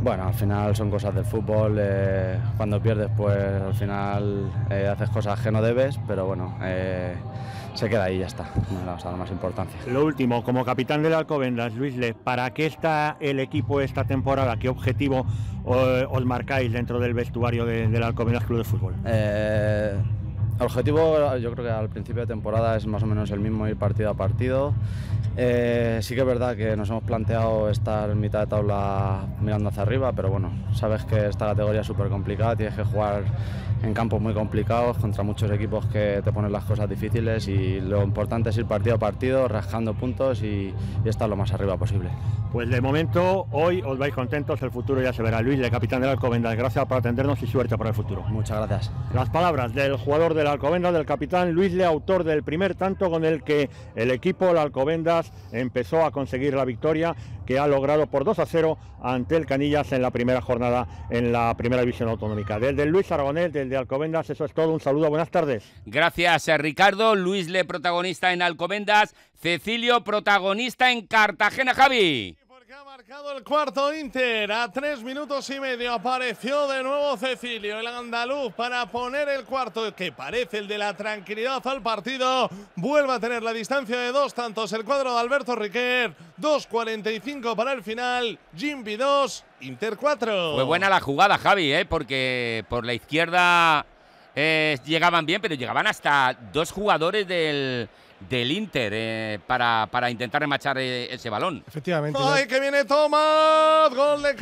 Bueno, al final son cosas del fútbol, cuando pierdes pues al final haces cosas que no debes, pero bueno, se queda ahí y ya está, no le vamos a dar más importancia. Lo último, como capitán del Alcobendas, Luis Le, ¿para qué está el equipo esta temporada? ¿Qué objetivo os marcáis dentro del vestuario del Alcobendas Club de Fútbol? El objetivo, yo creo que al principio de temporada es más o menos el mismo, ir partido a partido. Sí que es verdad que nos hemos planteado estar en mitad de tabla mirando hacia arriba, pero bueno, sabes que esta categoría es súper complicada, tienes que jugar en campos muy complicados contra muchos equipos que te ponen las cosas difíciles, y lo importante es ir partido a partido, rascando puntos y estar lo más arriba posible. Pues de momento, hoy os vais contentos, el futuro ya se verá. Luis Le, capitán del Alcobendas, gracias por atendernos y suerte para el futuro. Muchas gracias. Las palabras del jugador del Alcobendas, del capitán Luis Le, autor del primer tanto con el que el equipo del Alcobendas empezó a conseguir la victoria que ha logrado por 2-0 ante el Canillas en la primera jornada en la primera división autonómica. Desde Luis Aragonés, desde Alcobendas, eso es todo. Un saludo, buenas tardes. Gracias, Ricardo. Luis Le, protagonista en Alcobendas. Cecilio, protagonista en Cartagena, Javi. Porque ha marcado el cuarto Inter a 3 minutos y medio. Apareció de nuevo Cecilio, el andaluz, para poner el cuarto, que parece el de la tranquilidad al partido. Vuelve a tener la distancia de 2 tantos el cuadro de Alberto Riquer. 2:45 para el final. Jimby 2, Inter 4. Fue buena la jugada, Javi, porque por la izquierda llegaban bien, pero llegaban hasta 2 jugadores del Inter para intentar remachar ese balón. Efectivamente. ¡Ay, que viene Tomás! ¡Gol de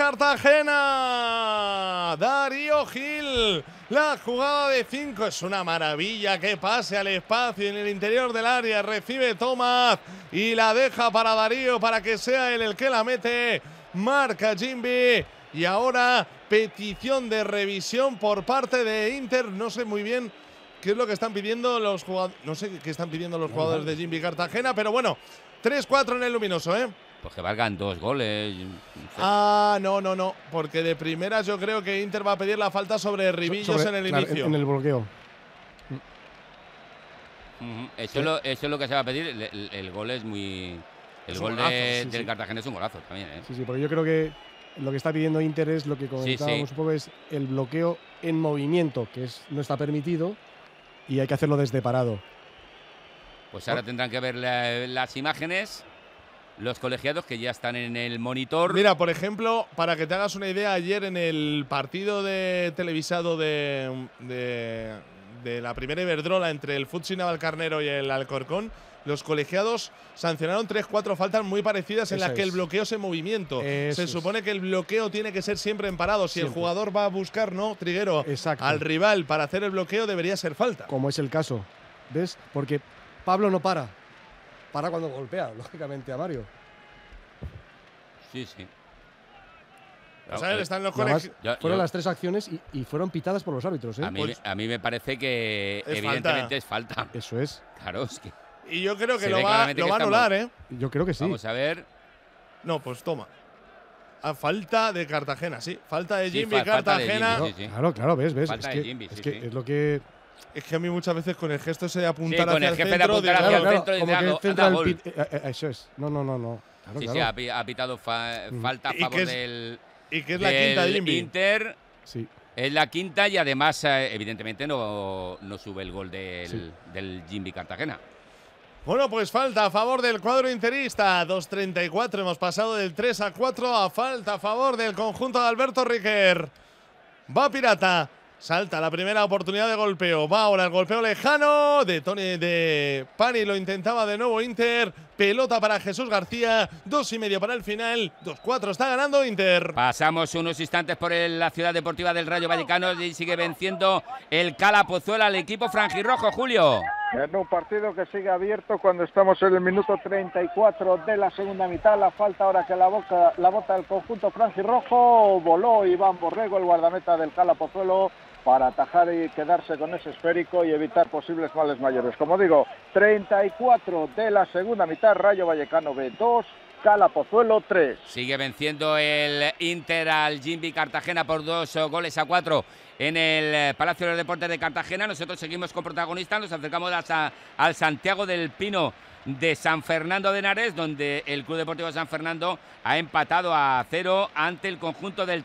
Cartagena! Darío Gil. La jugada de 5 es una maravilla. Que pase al espacio en el interior del área. Recibe Tomás y la deja para Darío para que sea él el que la mete. Marca Jimby. Y ahora petición de revisión por parte de Inter. No sé muy bien qué es lo que están pidiendo los jugadores. No sé qué están pidiendo los jugadores de Jimby Cartagena, pero bueno, 3-4 en el luminoso, Pues que valgan 2 goles. No sé. No, porque de primeras yo creo que Inter va a pedir la falta sobre Ribillos en el inicio. En el bloqueo. Eso es lo que se va a pedir. El gol es muy. El gol del Cartagena es un golazo también, Sí, porque yo creo que lo que está pidiendo Inter es lo que comentábamos un poco, es el bloqueo en movimiento, que no está permitido y hay que hacerlo desde parado. Pues ahora tendrán que ver las imágenes, los colegiados que ya están en el monitor. Mira, por ejemplo, para que te hagas una idea, ayer en el partido televisado de la primera Iberdrola entre el Futsi Navalcarnero y el Alcorcón, los colegiados sancionaron 3-4 faltas muy parecidas en las que el bloqueo es en movimiento. Se supone que el bloqueo tiene que ser siempre en parado. Si el jugador va a buscar, Triguero, al rival para hacer el bloqueo, debería ser falta. Como es el caso, ¿ves? Porque Pablo no para. Para cuando golpea, lógicamente, a Mario. Sí. Pues a ver, están los colegios. Fueron las 3 acciones y fueron pitadas por los árbitros. A mí me parece que evidentemente es falta. Eso es. Claro, es que. Y yo creo que lo va a anular, Yo creo que sí. Vamos a ver. No, pues toma. A falta de Cartagena, sí. Falta de Jimby Cartagena. De Jimby, Claro, ves. Falta de Jimby, es lo que. Es que a mí muchas veces con el gesto ese de apuntar hacia el centro, eso es. No. Claro. Ha pitado falta a favor del. Y que es la quinta de Jimby. Inter. Sí. Es la quinta y además, evidentemente, no sube el gol del Jimby Cartagena. Bueno, pues falta a favor del cuadro interista. 2:34. Hemos pasado del 3-4 a falta a favor del conjunto de Alberto Riquer. Va Pirata. Salta la primera oportunidad de golpeo. Va ahora el golpeo lejano de Pani. Lo intentaba de nuevo Inter. Pelota para Jesús García. 2:30 para el final. 2-4. Está ganando Inter. Pasamos unos instantes por la ciudad deportiva del Rayo Vallecano y sigue venciendo el Cala Pozuelo al equipo franjirrojo, Julio. En un partido que sigue abierto cuando estamos en el minuto 34 de la segunda mitad. La falta ahora que la bota el conjunto franjirrojo. Voló Iván Borrego, el guardameta del Cala Pozuelo, para atajar y quedarse con ese esférico y evitar posibles males mayores. Como digo, 34 de la segunda mitad, Rayo Vallecano B2, Cala Pozuelo 3. Sigue venciendo el Inter al Jimby Cartagena por 2-4 en el Palacio de los Deportes de Cartagena. Nosotros seguimos con protagonistas, nos acercamos al Santiago del Pino de San Fernando de Henares, donde el Club Deportivo San Fernando ha empatado a 0 ante el conjunto del